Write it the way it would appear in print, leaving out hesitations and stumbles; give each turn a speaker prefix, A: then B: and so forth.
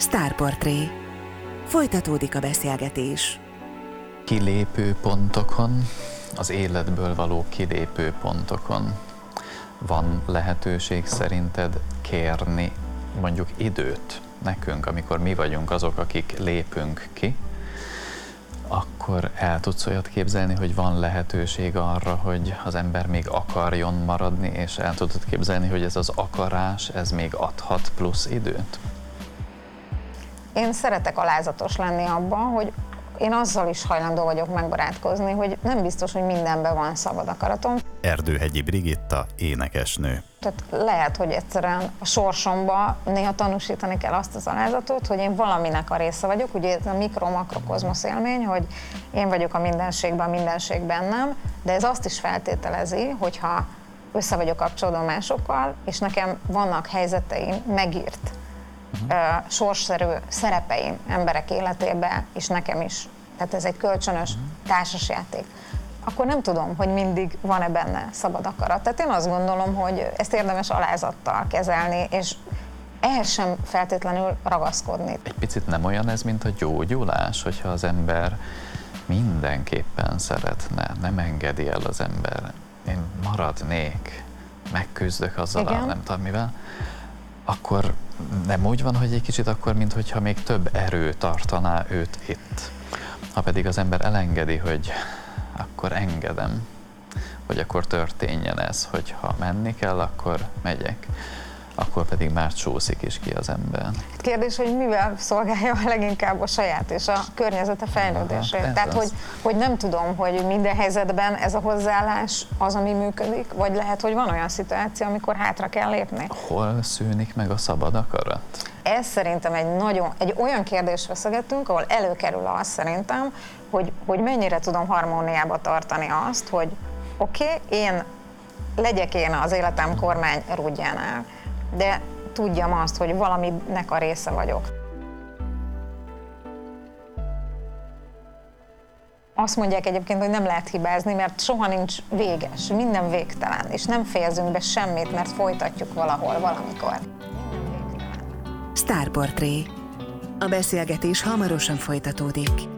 A: Sztárportré. Folytatódik a beszélgetés.
B: Kilépő pontokon, az életből való kilépő pontokon van lehetőség szerinted kérni mondjuk időt nekünk, amikor mi vagyunk azok, akik lépünk ki, akkor el tudsz olyat képzelni, hogy van lehetőség arra, hogy az ember még akarjon maradni, és el tudod képzelni, hogy ez az akarás, ez még adhat plusz időt?
C: Én szeretek alázatos lenni abban, hogy én azzal is hajlandó vagyok megbarátkozni, hogy nem biztos, hogy mindenben van szabad akaratom.
D: Erdőhegyi Brigitta, énekesnő.
C: Tehát lehet, hogy egyszerűen a sorsomba néha tanúsítani kell azt az alázatot, hogy én valaminek a része vagyok, ugye ez a mikro-makrokozmosz élmény, hogy én vagyok a mindenségben, a mindenség bennem, de ez azt is feltételezi, hogyha össze vagyok kapcsolódva másokkal, és nekem vannak helyzeteim megírt, sorsszerű szerepeim emberek életébe, és nekem is. Tehát ez egy kölcsönös társasjáték. Akkor nem tudom, hogy mindig van-e benne szabad akarat. Tehát én azt gondolom, hogy ezt érdemes alázattal kezelni, és ehhez sem feltétlenül ragaszkodni.
B: Egy picit nem olyan ez, mint a gyógyulás, hogyha az ember mindenképpen szeretne, nem engedi el az ember. Én maradnék, megküzdök azzal, nem tudom mivel, akkor nem úgy van, hogy egy kicsit akkor, mintha még több erő tartaná őt itt. Ha pedig az ember elengedi, hogy akkor engedem, hogy akkor történjen ez, hogy ha menni kell, akkor megyek, akkor pedig már csúszik is ki az ember.
C: Kérdés, hogy mivel szolgálja leginkább a saját és a környezete fejlődését. Tehát, hogy nem tudom, hogy minden helyzetben ez a hozzáállás az, ami működik, vagy lehet, hogy van olyan szituáció, amikor hátra kell lépni.
B: Hol szűnik meg a szabad akarat?
C: Ez szerintem egy olyan kérdést veszegetünk, ahol előkerül az szerintem, hogy mennyire tudom harmóniába tartani azt, hogy én legyek az életem kormány rúdjánál, de tudjam azt, hogy valaminek a része vagyok. Azt mondják egyébként, hogy nem lehet hibázni, mert soha nincs véges, minden végtelen, és nem fejezünk be semmit, mert folytatjuk valahol, valamikor.
A: Sztárportré. A beszélgetés hamarosan folytatódik.